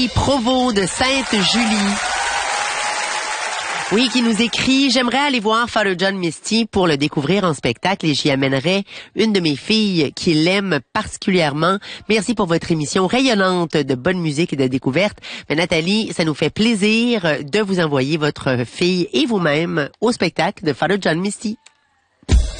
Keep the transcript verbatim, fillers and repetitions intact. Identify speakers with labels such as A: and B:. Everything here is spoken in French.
A: Nathalie Provost de Sainte-Julie. Oui, qui nous écrit « J'aimerais aller voir Father John Misty pour le découvrir en spectacle et j'y amènerai une de mes filles qui l'aime particulièrement. Merci pour votre émission rayonnante de bonne musique et de découverte. Mais Nathalie, ça nous fait plaisir de vous envoyer votre fille et vous-même au spectacle de Father John Misty. »